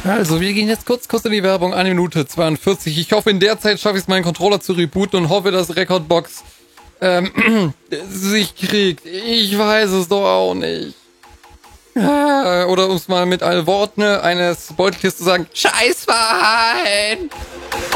Also, wir gehen jetzt kurz in die Werbung. 1 Minute 42. Ich hoffe, in der Zeit schaffe ich es, meinen Controller zu rebooten und hoffe, dass Recordbox sich kriegt. Ich weiß es doch auch nicht. Oder um es mal mit allen Worten eines Beuteltiers zu sagen, Scheißverein!